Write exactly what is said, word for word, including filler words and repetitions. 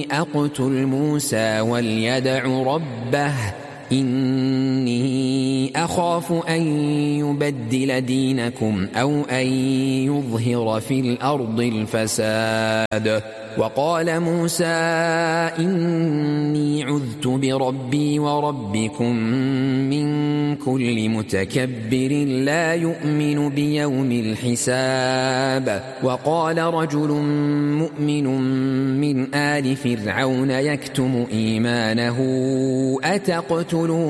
أقتل موسى وليدع ربه إني أخاف أن يبدل دينكم أو أن يظهر في الأرض الفساد. وقال موسى إني عذت بربي وربكم من كل متكبر لا يؤمن بيوم الحساب. وقال رجل مؤمن من آل فرعون يكتم إيمانه أتقتلون